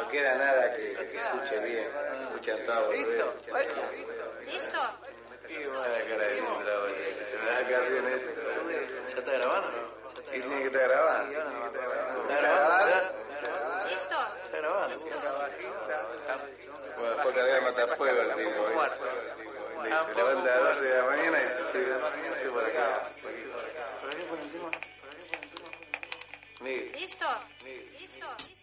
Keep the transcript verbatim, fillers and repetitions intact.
queda nada que, que se escuche bien. Escuchan todo. ¿Listo? ¿Listo? Qué buena cara de Indra, boludo. Se me va a caer bien esto. ¿Ya está grabando o no? Y tiene que estar grabando. ¿Está grabando? ¿Listo? ¿Está grabando? Bueno, fue a cargar de matafuego el tipo. Se levanta a las doce de la mañana y se llega por acá. ¿Por qué por encima? Miguel. ¿Listo? ¿Listo?